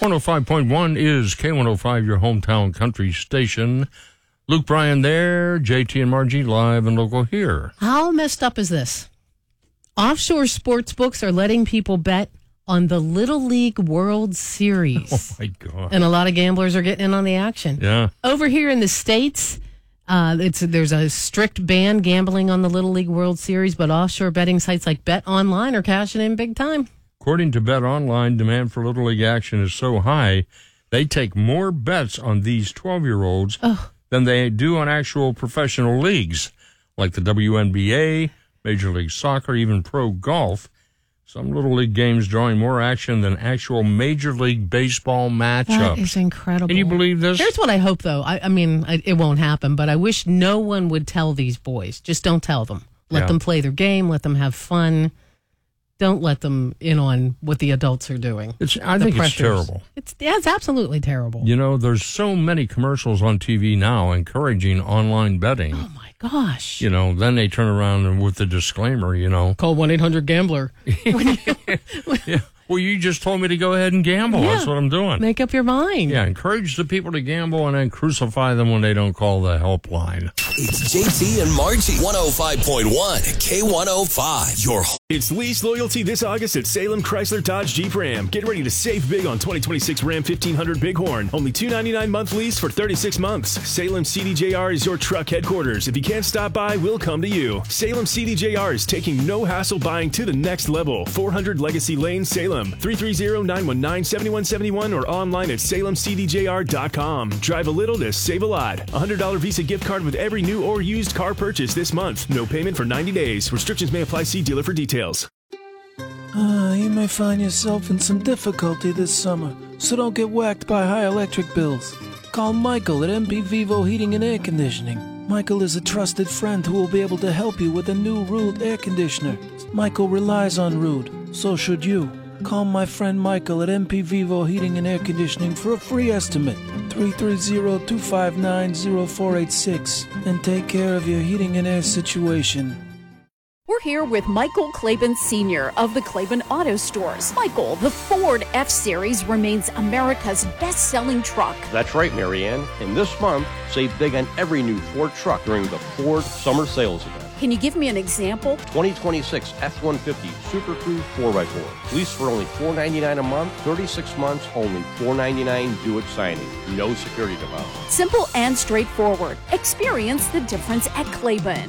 105.1 is K105, your hometown country station. Luke Bryan there, JT and Margie live and local here. How messed up is this? Offshore sports books are letting people bet on the Little League World Series. Oh, my God. And a lot of gamblers are getting in on the action. Yeah. Over here in the States, there's a strict ban gambling on the Little League World Series, but offshore betting sites like Bet Online are cashing in big time. According to Bet Online, demand for Little League action is so high, they take more bets on these 12-year-olds than they do on actual professional leagues, like the WNBA, Major League Soccer, even pro golf. Some Little League games drawing more action than actual Major League Baseball matchups. That is incredible. Can you believe this? Here's what I hope, though. I mean, it won't happen, but I wish no one would tell these boys. Just don't tell them. Let them play their game. Let them have fun. Don't let them in on what the adults are doing. I think it's terrible. It's absolutely terrible. You know, there's so many commercials on TV now encouraging online betting. Oh, my gosh. You know, then they turn around and with the disclaimer, you know. Call 1-800-GAMBLER. Yeah. Well, you just told me to go ahead and gamble. Yeah. That's what I'm doing. Make up your mind. Yeah, encourage the people to gamble and then crucify them when they don't call the helpline. It's JT and Margie. 105.1 K105. It's lease loyalty this August at Salem Chrysler Dodge Jeep Ram. Get ready to save big on 2026 Ram 1500 Bighorn. Only $299 month lease for 36 months. Salem CDJR is your truck headquarters. If you can't stop by, we'll come to you. Salem CDJR is taking no hassle buying to the next level. 400 Legacy Lane, Salem. 330-919-7171 or online at salemcdjr.com. Drive a little to save a lot. $100 Visa gift card with every new or used car purchase this month. No payment for 90 days. Restrictions may apply. See dealer for details. You may find yourself in some difficulty this summer, so don't get whacked by high electric bills. Call Michael at MP Vivo Heating and Air Conditioning. Michael is a trusted friend who will be able to help you with a new Rude air conditioner. Michael relies on Rude, so should you. Call my friend Michael at MP Vivo Heating and Air Conditioning for a free estimate. 330-259-0486 and take care of your heating and air situation. We're here with Michael Claiborne Sr. of the Claiborne Auto Stores. Michael, the Ford F-Series remains America's best-selling truck. That's right, Marianne. And this month, save big on every new Ford truck during the Ford Summer Sales Event. Can you give me an example? 2026 F-150 Super Crew 4x4. Lease for only $499 a month, 36 months, only $499 due at signing. No security deposit. Simple and straightforward. Experience the difference at Claiborne.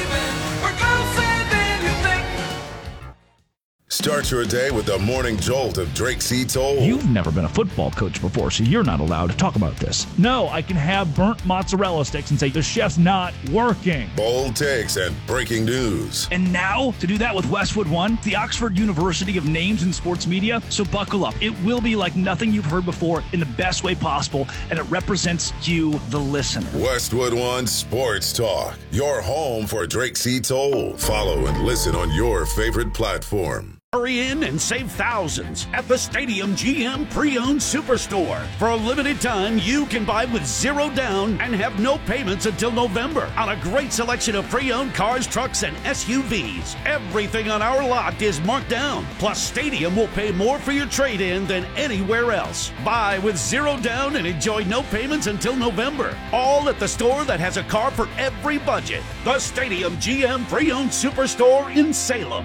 Start your day with the morning jolt of Drake C. Toll. You've never been a football coach before, so you're not allowed to talk about this. No, I can have burnt mozzarella sticks and say the chef's not working. Bold takes and breaking news. And now, to do that with Westwood One, the Oxford University of Names in Sports Media, so buckle up. It will be like nothing you've heard before in the best way possible, and it represents you, the listener. Westwood One Sports Talk, your home for Drake C. Toll. Follow and listen on your favorite platform. Hurry in and save thousands at the Stadium GM Pre-Owned Superstore. For a limited time, you can buy with zero down and have no payments until November on a great selection of pre-owned cars, trucks, and SUVs. Everything on our lot is marked down. Plus, Stadium will pay more for your trade-in than anywhere else. Buy with zero down and enjoy no payments until November. All at the store that has a car for every budget. The Stadium GM Pre-Owned Superstore in Salem.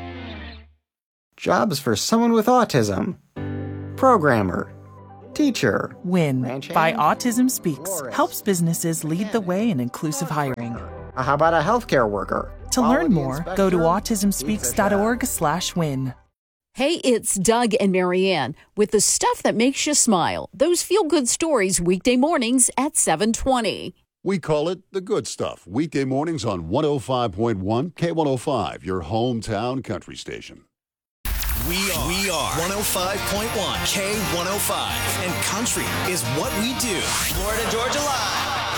Jobs for someone with autism. Programmer. Teacher. WIN by Autism Speaks helps businesses lead the way in inclusive hiring. How about a healthcare worker? To learn more, go to autismspeaks.org/win. Hey, it's Doug and Marianne with the stuff that makes you smile. Those feel-good stories weekday mornings at 7:20. We call it The Good Stuff, weekday mornings on 105.1 K105, your hometown country station. We are 105.1 K105, and country is what we do. Florida Georgia Live.